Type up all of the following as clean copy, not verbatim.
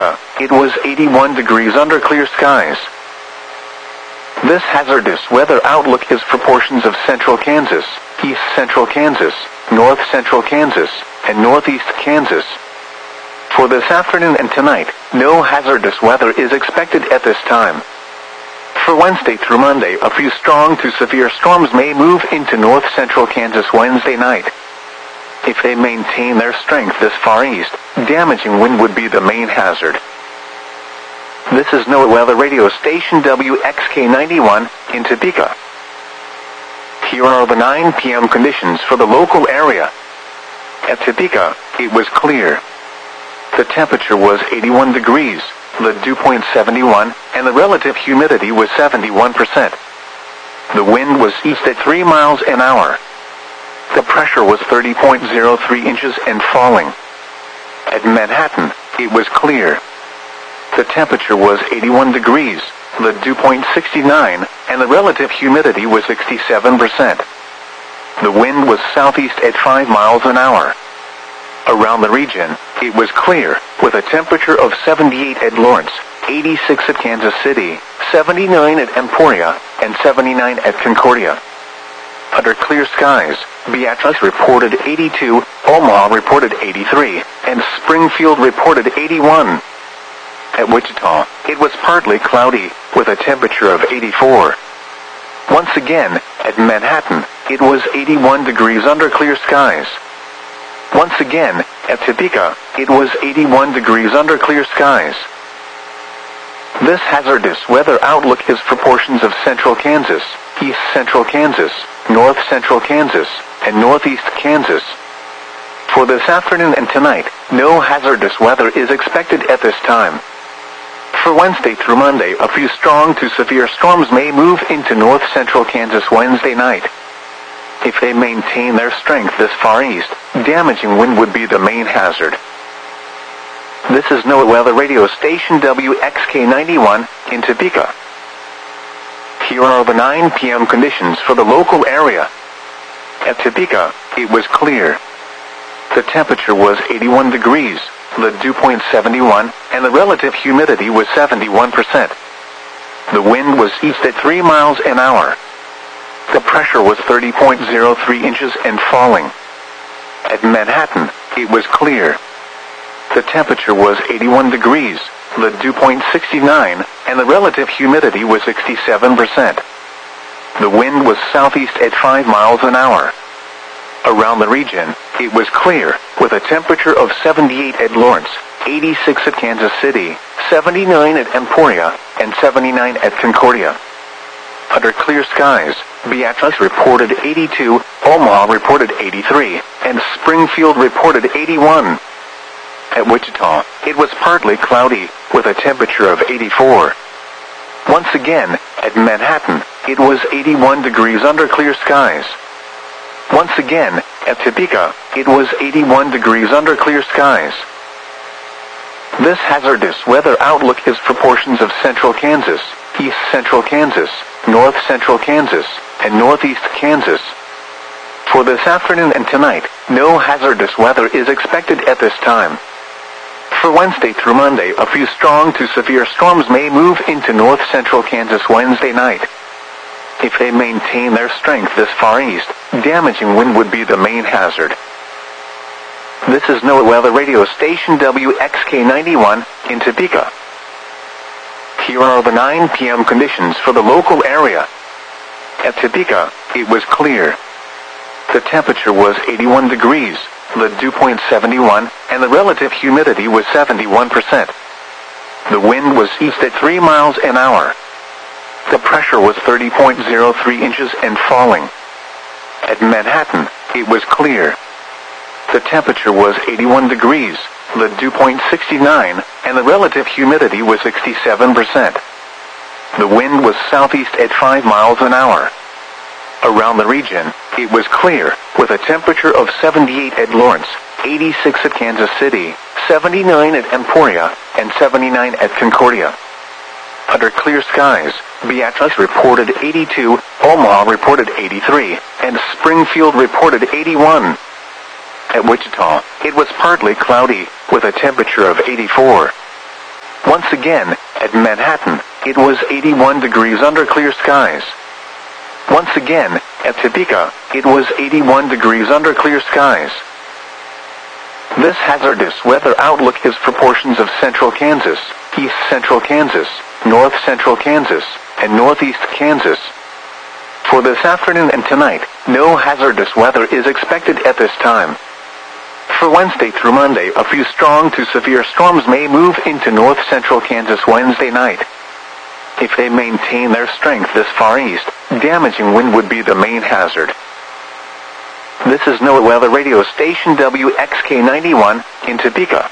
It was 81 degrees under clear skies. This hazardous weather outlook is for portions of central Kansas, east central Kansas, north central Kansas, and northeast Kansas. For this afternoon and tonight, no hazardous weather is expected at this time. For Wednesday through Monday, a few strong to severe storms may move into north central Kansas Wednesday night. If they maintain their strength this far east, damaging wind would be the main hazard. This is NOAA Weather Radio Station WXK91 in Topeka. Here are the 9 p.m. conditions for the local area. At Topeka, it was clear. The temperature was 81 degrees, the dew point 71, and the relative humidity was 71%. The wind was east at 3 miles an hour. The pressure was 30.03 inches and falling. At Manhattan, it was clear. The temperature was 81 degrees, the dew point 69, and the relative humidity was 67%. The wind was southeast at 5 miles an hour. Around the region, it was clear, with a temperature of 78 at Lawrence, 86 at Kansas City, 79 at Emporia, and 79 at Concordia. Under clear skies, Beatrice reported 82, Omaha reported 83, and Springfield reported 81. At Wichita, it was partly cloudy, with a temperature of 84. Once again, at Manhattan, it was 81 degrees under clear skies. Once again, at Topeka, it was 81 degrees under clear skies. This hazardous weather outlook is for portions of central Kansas, east central Kansas, north central Kansas, and northeast Kansas. For this afternoon and tonight, no hazardous weather is expected at this time. For Wednesday through Monday, a few strong to severe storms may move into north central Kansas Wednesday night. If they maintain their strength this far east, damaging wind would be the main hazard. This is NOAA Weather Radio Station WXK91 in Topeka. Here are the 9 p.m. conditions for the local area. At Topeka, it was clear. The temperature was 81 degrees, the dew point 71, and the relative humidity was 71%. The wind was east at 3 miles an hour. The pressure was 30.03 inches and falling. At Manhattan, it was clear. The temperature was 81 degrees, the dew point 69, and the relative humidity was 67%. The wind was southeast at 5 miles an hour. Around the region, it was clear, with a temperature of 78 at Lawrence, 86 at Kansas City, 79 at Emporia, and 79 at Concordia. Under clear skies, Beatrice reported 82, Omaha reported 83, and Springfield reported 81. At Wichita, it was partly cloudy, with a temperature of 84. Once again, at Manhattan, it was 81 degrees under clear skies. Once again, at Topeka, it was 81 degrees under clear skies. This hazardous weather outlook is for portions of central Kansas, east central Kansas, north central Kansas, and northeast Kansas. For this afternoon and tonight, no hazardous weather is expected at this time. For Wednesday through Monday, a few strong to severe storms may move into north central Kansas Wednesday night. If they maintain their strength this far east, damaging wind would be the main hazard. This is NOAA Weather Radio Station WXK91 in Topeka. Here are the 9 p.m. conditions for the local area. At Topeka, it was clear. The temperature was 81 degrees, the dew point 71, and the relative humidity was 71%. The wind was east at 3 miles an hour. The pressure was 30.03 inches and falling. At Manhattan, it was clear. The temperature was 81 degrees, the dew point 69, and the relative humidity was 67%. The wind was southeast at 5 miles an hour. Around the region, it was clear, with a temperature of 78 at Lawrence, 86 at Kansas City, 79 at Emporia, and 79 at Concordia. Under clear skies, Beatrice reported 82, Omaha reported 83, and Springfield reported 81. At Wichita, it was partly cloudy, with a temperature of 84. Once again, at Manhattan, it was 81 degrees under clear skies. Once again, at Topeka, it was 81 degrees under clear skies. This hazardous weather outlook is for portions of central Kansas, east central Kansas, north central Kansas, and northeast Kansas. For this afternoon and tonight, no hazardous weather is expected at this time. For Wednesday through Monday, a few strong to severe storms may move into north central Kansas Wednesday night. If they maintain their strength this far east, damaging wind would be the main hazard. This is NOAA Weather Radio Station WXK91 in Topeka.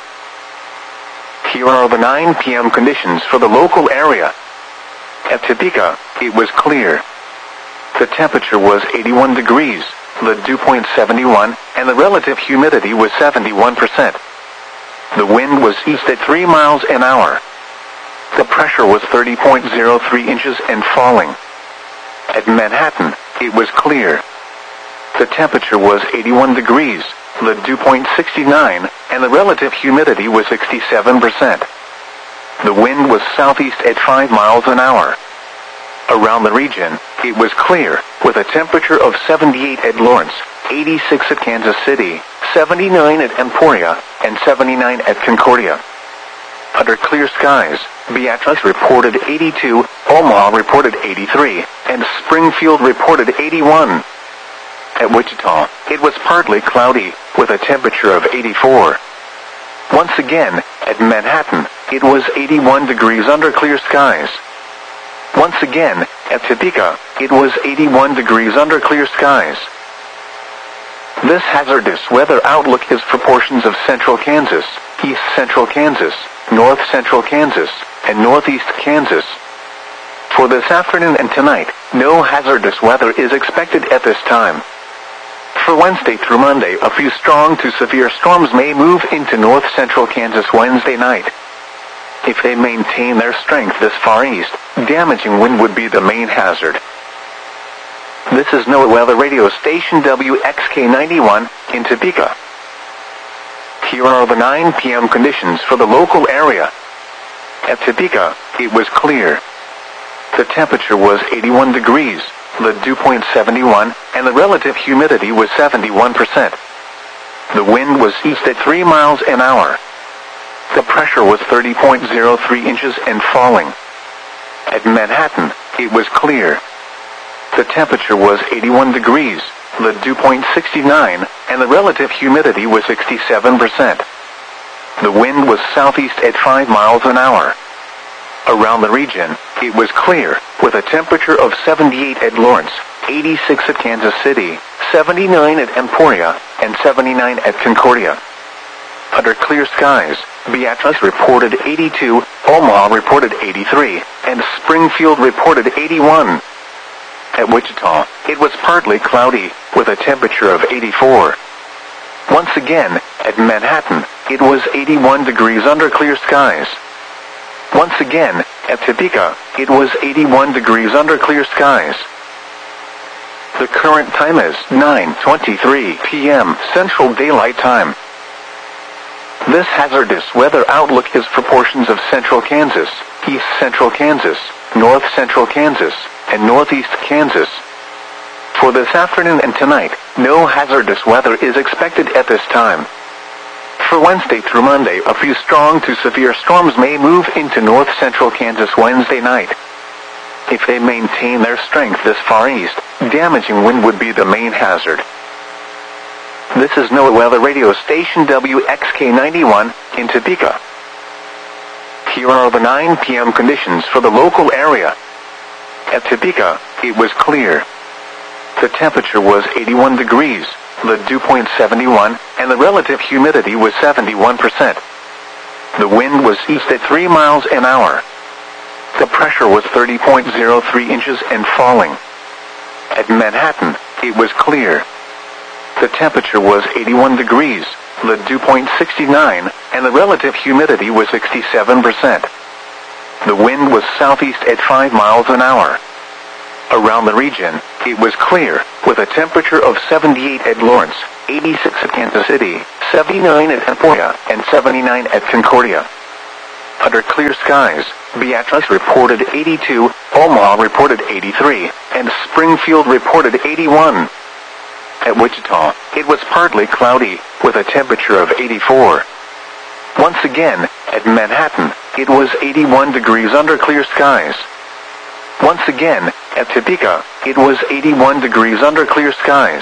Here are the 9 p.m. conditions for the local area. At Topeka, it was clear. The temperature was 81 degrees, the dew point 71, and the relative humidity was 71%. The wind was east at 3 miles an hour. The pressure was 30.03 inches and falling. At Manhattan, it was clear. The temperature was 81 degrees, the dew point 69, and the relative humidity was 67%. The wind was southeast at 5 miles an hour. Around the region, it was clear, with a temperature of 78 at Lawrence, 86 at Kansas City, 79 at Emporia, and 79 at Concordia. Under clear skies, Beatrice reported 82, Omaha reported 83, and Springfield reported 81. At Wichita, it was partly cloudy, with a temperature of 84. Once again, at Manhattan, it was 81 degrees under clear skies. Once again, at Topeka, it was 81 degrees under clear skies. This hazardous weather outlook is for portions of central Kansas, east central Kansas, north central Kansas, and northeast Kansas. For this afternoon and tonight, no hazardous weather is expected at this time. For Wednesday through Monday, a few strong to severe storms may move into north central Kansas Wednesday night. If they maintain their strength this far east, damaging wind would be the main hazard. This is NOAA Weather Radio Station WXK91 in Topeka. Here are the 9 p.m. conditions for the local area. At Topeka, it was clear. The temperature was 81 degrees, the dew point 71, and the relative humidity was 71%. The wind was east at 3 miles an hour. The pressure was 30.03 inches and falling. At Manhattan, it was clear. The temperature was 81 degrees, the dew point 69, and the relative humidity was 67%. The wind was southeast at 5 miles an hour. Around the region, it was clear, with a temperature of 78 at Lawrence, 86 at Kansas City, 79 at Emporia, and 79 at Concordia. Under clear skies, Beatrice reported 82, Omaha reported 83, and Springfield reported 81. At Wichita, it was partly cloudy, with a temperature of 84. Once again, at Manhattan, it was 81 degrees under clear skies. Once again, at Topeka, it was 81 degrees under clear skies. The current time is 9:23 p.m. Central Daylight Time. This hazardous weather outlook is for portions of central Kansas, east central Kansas, north central Kansas, and northeast Kansas. For this afternoon and tonight, no hazardous weather is expected at this time. For Wednesday through Monday, a few strong to severe storms may move into north central Kansas Wednesday night. If they maintain their strength this far east, damaging wind would be the main hazard. This is NOAA Weather Radio Station WXK91 in Topeka. Here are the 9 p.m. conditions for the local area. At Topeka, it was clear. The temperature was 81 degrees, the dew point 71, and the relative humidity was 71%. The wind was east at 3 miles an hour. The pressure was 30.03 inches and falling. At Manhattan, it was clear. The temperature was 81 degrees, the dew point 69, and the relative humidity was 67%. The wind was southeast at 5 miles an hour. Around the region, it was clear, with a temperature of 78 at Lawrence, 86 at Kansas City, 79 at Emporia, and 79 at Concordia. Under clear skies, Beatrice reported 82, Omaha reported 83, and Springfield reported 81. At Wichita, it was partly cloudy, with a temperature of 84. Once again, at Manhattan, it was 81 degrees under clear skies. Once again, at Topeka, it was 81 degrees under clear skies.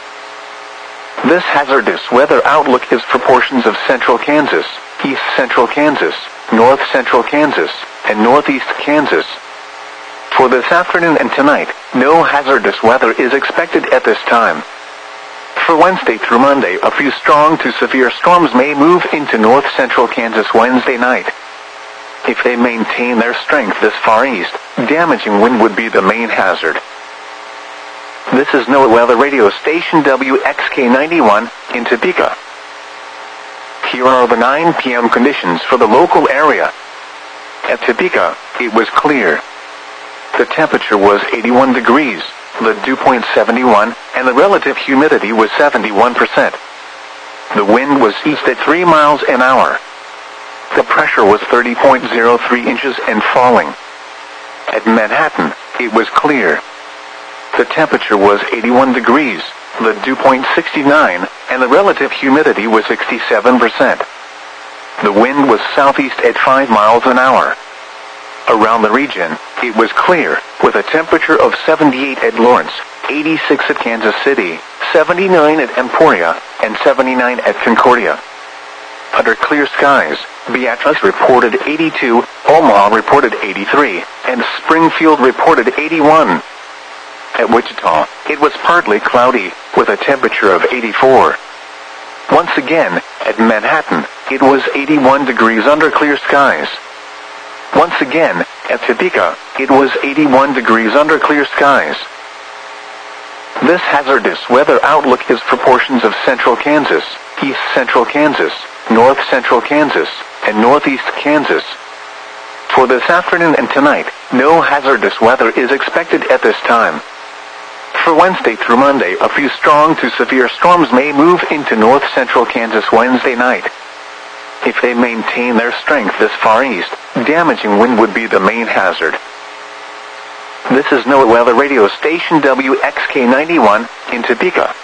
This hazardous weather outlook is for portions of central Kansas, east central Kansas, north central Kansas, and northeast Kansas. For this afternoon and tonight, no hazardous weather is expected at this time. For Wednesday through Monday, a few strong to severe storms may move into north central Kansas Wednesday night. If they maintain their strength this far east, damaging wind would be the main hazard. This is NOAA Weather Radio Station WXK91 in Topeka. Here are the 9 p.m. conditions for the local area. At Topeka, it was clear. The temperature was 81 degrees, the dew point 71, and the relative humidity was 71%. The wind was east at 3 miles an hour. The pressure was 30.03 inches and falling. At Manhattan, it was clear. The temperature was 81 degrees, the dew point 69, and the relative humidity was 67%. The wind was southeast at 5 miles an hour. Around the region, it was clear, with a temperature of 78 at Lawrence, 86 at Kansas City, 79 at Emporia, and 79 at Concordia. Under clear skies, Beatrice reported 82, Omaha reported 83, and Springfield reported 81. At Wichita, it was partly cloudy, with a temperature of 84. Once again, at Manhattan, it was 81 degrees under clear skies. Once again, at Topeka, it was 81 degrees under clear skies. This hazardous weather outlook is for portions of central Kansas, east central Kansas, north central Kansas, and northeast Kansas. For this afternoon and tonight, no hazardous weather is expected at this time. For Wednesday through Monday, a few strong to severe storms may move into north central Kansas Wednesday night. If they maintain their strength this far east, damaging wind would be the main hazard. This is NOAA Weather Radio Station WXK91 in Topeka.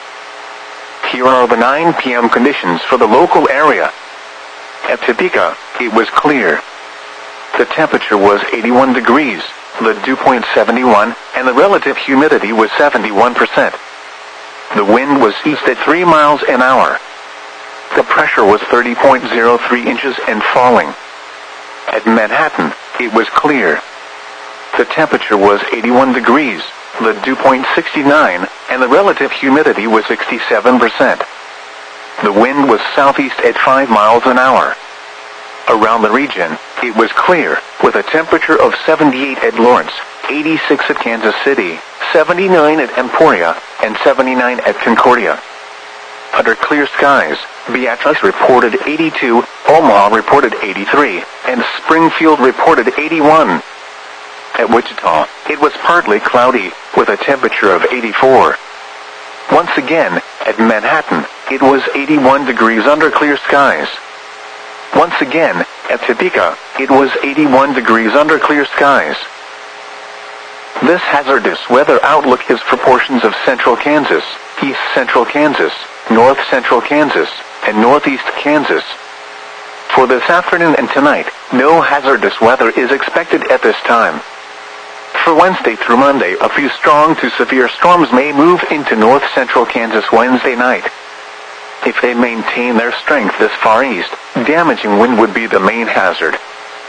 Here are the 9 p.m. conditions for the local area. At Topeka, it was clear. The temperature was 81 degrees, the dew point 71, and the relative humidity was 71%. The wind was east at 3 miles an hour. The pressure was 30.03 inches and falling. At Manhattan, it was clear. The temperature was 81 degrees, the dew point 69, and the relative humidity was 67%. The wind was southeast at 5 miles an hour. Around the region, it was clear, with a temperature of 78 at Lawrence, 86 at Kansas City, 79 at Emporia, and 79 at Concordia. Under clear skies, Beatrice reported 82, Omaha reported 83, and Springfield reported 81. At Wichita, it was partly cloudy, with a temperature of 84. Once again, at Manhattan, it was 81 degrees under clear skies. Once again, at Topeka, it was 81 degrees under clear skies. This hazardous weather outlook is for portions of central Kansas, east central Kansas, north central Kansas, and northeast Kansas. For this afternoon and tonight, no hazardous weather is expected at this time. For Wednesday through Monday, a few strong to severe storms may move into north central Kansas Wednesday night. If they maintain their strength this far east, damaging wind would be the main hazard.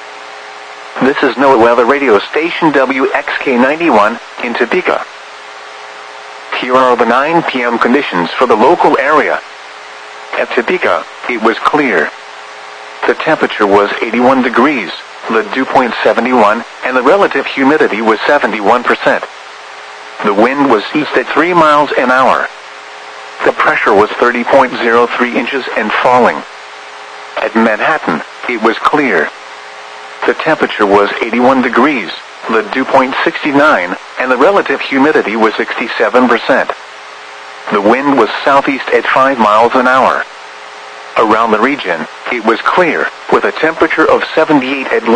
This is NOAA Weather Radio Station WXK91 in Topeka. Here are the 9 p.m. conditions for the local area. At Topeka, it was clear. The temperature was 81 degrees, the dew point 71, and the relative humidity was 71%. The wind was east at 3 miles an hour. The pressure was 30.03 inches and falling. At Manhattan, it was clear. The temperature was 81 degrees, the dew point 69, and the relative humidity was 67%. The wind was southeast at 5 miles an hour. Around the region, It was clear, with a temperature of 78 at